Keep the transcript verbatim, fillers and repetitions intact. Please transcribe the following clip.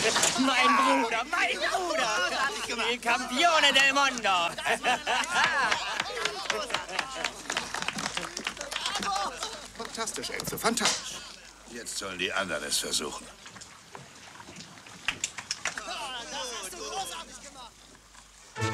Mein Bruder, mein Bruder! Il Campione del Mondo! Fantastisch, Enzo, fantastisch. Jetzt sollen die anderen es versuchen.